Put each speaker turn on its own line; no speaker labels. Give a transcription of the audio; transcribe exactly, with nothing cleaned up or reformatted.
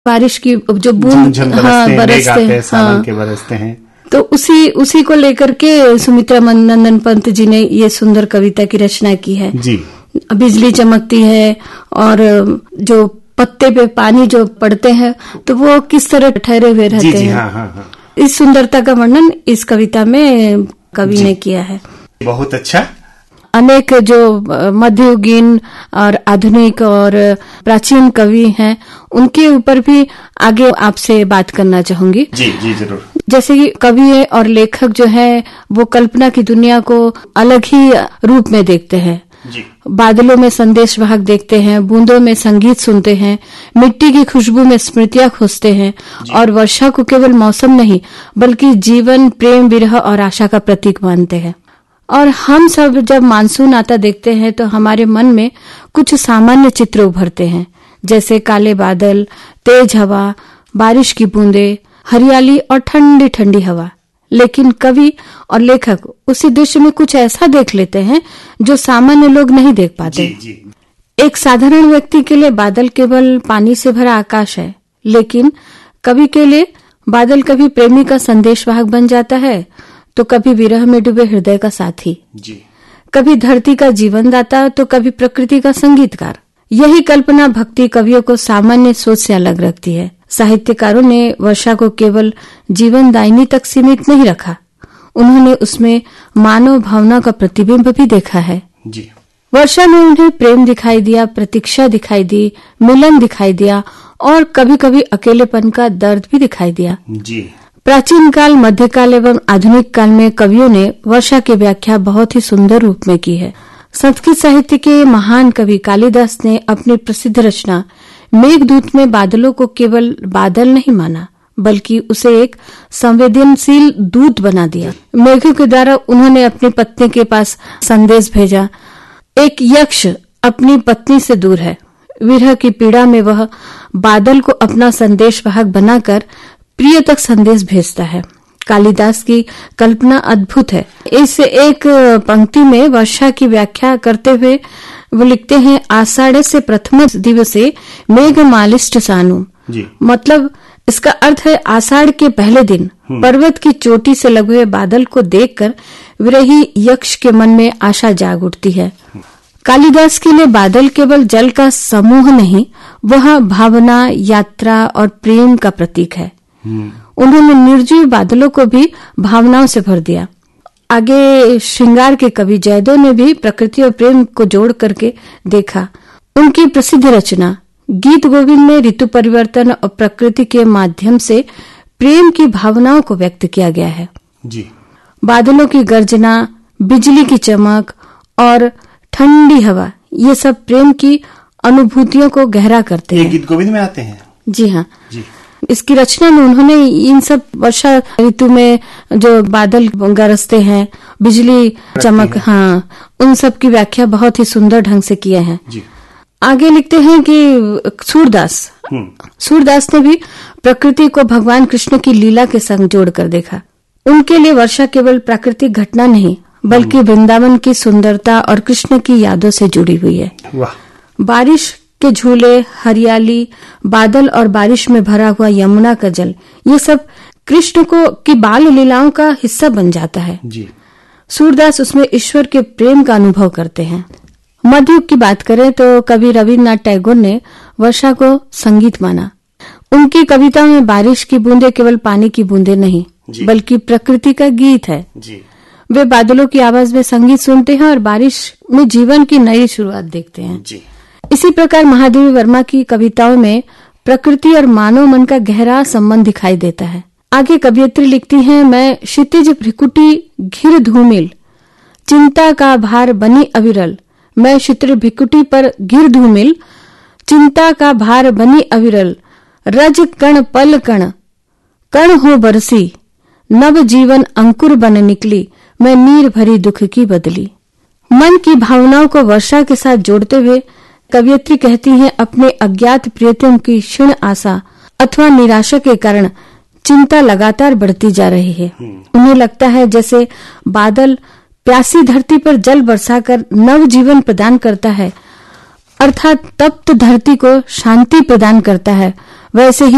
बारिश की जो बूंद हाँ बरसते हैं, हाँ
के बरसते हैं,
तो उसी उसी को लेकर के सुमित्रा नंदन पंत जी ने ये सुंदर कविता की रचना की है
जी।
बिजली चमकती है और जो पत्ते पे पानी जो पड़ते हैं तो वो किस तरह ठहरे हुए रहते
जी, जी,
हैं।
हाँ, हाँ, हाँ।
इस सुंदरता का वर्णन इस कविता में कवि ने किया है।
बहुत अच्छा।
अनेक जो मध्ययुगीन और आधुनिक और प्राचीन कवि हैं उनके ऊपर भी आगे आपसे बात करना चाहूंगी।
जी जी जरूर।
जैसे कि कवि और लेखक जो है वो कल्पना की दुनिया को अलग ही रूप में देखते हैं
जी।
बादलों में संदेश वाहक देखते हैं, बूंदों में संगीत सुनते हैं, मिट्टी की खुशबू में स्मृतियां खोजते हैं और वर्षा को केवल मौसम नहीं बल्कि जीवन, प्रेम, विरह और आशा का प्रतीक मानते हैं। और हम सब जब मानसून आता देखते हैं तो हमारे मन में कुछ सामान्य चित्र उभरते हैं, जैसे काले बादल, तेज हवा, बारिश की बूंदें, हरियाली और ठंडी ठंडी हवा। लेकिन कवि और लेखक उसी दृश्य में कुछ ऐसा देख लेते हैं जो सामान्य लोग नहीं देख पाते।
जी, जी।
एक साधारण व्यक्ति के लिए बादल केवल पानी से भरा आकाश है, लेकिन कवि के लिए बादल कभी प्रेमी का संदेशवाहक बन जाता है तो कभी विरह में डूबे हृदय का साथी,
जी।
कभी धरती का जीवनदाता तो कभी प्रकृति का संगीतकार। यही कल्पना भक्ति कवियों को सामान्य सोच से अलग रखती है। साहित्यकारों ने वर्षा को केवल जीवनदायिनी तक सीमित नहीं रखा, उन्होंने उसमें मानव भावना का प्रतिबिंब भी देखा है।
जी।
वर्षा में उन्हें प्रेम दिखाई दिया, प्रतीक्षा दिखाई दी, मिलन दिखाई दिया और कभी कभी अकेलेपन का दर्द भी दिखाई दिया।
जी।
प्राचीन काल, मध्यकाल एवं आधुनिक काल में कवियों ने वर्षा की व्याख्या बहुत ही सुंदर रूप में की है। संस्कृत साहित्य के महान कवि कालिदास ने अपनी प्रसिद्ध रचना मेघदूत में बादलों को केवल बादल नहीं माना बल्कि उसे एक संवेदनशील दूत बना दिया। मेघों के द्वारा उन्होंने अपनी पत्नी के पास संदेश भेजा। एक यक्ष अपनी पत्नी से दूर है, विरह की पीड़ा में वह बादल को अपना संदेशवाहक बनाकर प्रिय तक संदेश भेजता है। कालिदास की कल्पना अद्भुत है। इस एक पंक्ति में वर्षा की व्याख्या करते हुए वो लिखते हैं, आषाढ़ से प्रथम दिवसे मेघ मालिष्ट सानु।
जी।
मतलब इसका अर्थ है आषाढ़ के पहले दिन पर्वत की चोटी से लगे हुए बादल को देखकर विरही यक्ष के मन में आशा जाग उठती है। कालिदास के लिए बादल केवल जल का समूह नहीं, वह भावना, यात्रा और प्रेम का प्रतीक है। उन्होंने निर्जीव बादलों को भी भावनाओं से भर दिया। आगे श्रृंगार के कवि जयदेव ने भी प्रकृति और प्रेम को जोड़ करके देखा। उनकी प्रसिद्ध रचना गीत गोविंद में ऋतु परिवर्तन और प्रकृति के माध्यम से प्रेम की भावनाओं को व्यक्त किया गया है।
जी।
बादलों की गर्जना, बिजली की चमक और ठंडी हवा, ये सब प्रेम की अनुभूतियों को गहरा करते हैं।
ये गीत गोविंद में आते हैं।
जी हाँ
जी।
इसकी रचना में उन्होंने इन सब वर्षा ऋतु में जो बादल गरजते हैं, बिजली चमक, हाँ, उन सब की व्याख्या बहुत ही सुंदर ढंग से किए हैं।
जी।
आगे लिखते हैं कि सूरदास सूरदास ने भी प्रकृति को भगवान कृष्ण की लीला के संग जोड़कर देखा। उनके लिए वर्षा केवल प्राकृतिक घटना नहीं बल्कि वृंदावन की सुंदरता और कृष्ण की यादों से जुड़ी हुई है।
वाह।
बारिश के झूले, हरियाली, बादल और बारिश में भरा हुआ यमुना का जल, ये सब कृष्ण को की बाल लीलाओं का हिस्सा बन जाता है।
जी।
सूरदास उसमें ईश्वर के प्रेम का अनुभव करते हैं। मध्ययुग की बात करें तो कवि रविन्द्रनाथ टैगोर ने वर्षा को संगीत माना। उनकी कविता में बारिश की बूंदें केवल पानी की बूंदें नहीं बल्कि प्रकृति का गीत है।
जी।
वे बादलों की आवाज में संगीत सुनते हैं और बारिश में जीवन की नई शुरुआत देखते हैं।
जी।
इसी प्रकार महादेवी वर्मा की कविताओं में प्रकृति और मानव मन का गहरा संबंध दिखाई देता है। आगे कवियत्री लिखती हैं, मैं क्षितिज भ्रिकुटी घिर धूमिल, चिंता का भार बनी अविरल। मैं क्षितिज भ्रिकुटी पर घिर धूमिल, चिंता का भार बनी अविरल। रज कण पल कण कण हो बरसी, नव जीवन अंकुर बन निकली। मैं नीर भरी दुख की बदली। मन की भावनाओं को वर्षा के साथ जोड़ते हुए कवियत्री कहती हैं, अपने अज्ञात प्रियतम की क्षीण आशा अथवा निराशा के कारण चिंता लगातार बढ़ती जा रही है। उन्हें लगता है जैसे बादल प्यासी धरती पर जल बरसाकर नव जीवन प्रदान करता है, अर्थात तप्त धरती को शांति प्रदान करता है, वैसे ही